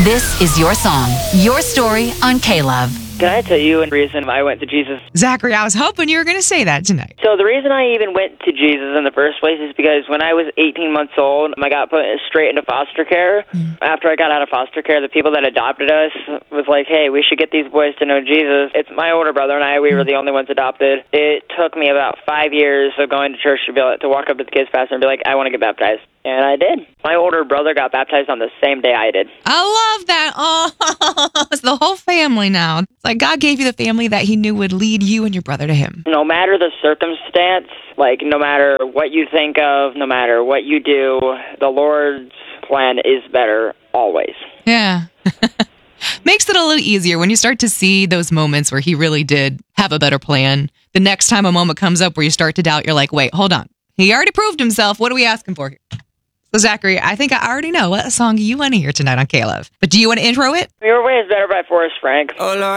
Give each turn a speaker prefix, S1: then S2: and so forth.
S1: This is your song, your story on K-Love.
S2: Can I tell you a reason I went to Jesus?
S3: Zachary, I was hoping you were going to say that tonight.
S2: So the reason I even went to Jesus in the first place is because when I was 18 months old, I got put straight into foster care. After I got out of foster care, the people that adopted us was like, hey, we should get these boys to know Jesus. It's my older brother and I, we were the only ones adopted. It took me about 5 years of going to church to be able to walk up to the kids pastor and be like, I want to get baptized. And I did. My older brother got baptized on the same day I did.
S3: I love that. Oh, it's the whole family now. It's like God gave you the family that he knew would lead you and your brother to him.
S2: No matter the circumstance, like no matter what you think of, no matter what you do, the Lord's plan is better always.
S3: Yeah. Makes it a little easier when you start to see those moments where he really did have a better plan. The next time a moment comes up where you start to doubt, you're like, wait, hold on. He already proved himself. What are we asking for here? So, Zachary, I think I already know what song you want to hear tonight on K-Love. But do you want to intro it?
S2: Your Way is Better by Forrest Frank.
S4: Oh, Lord.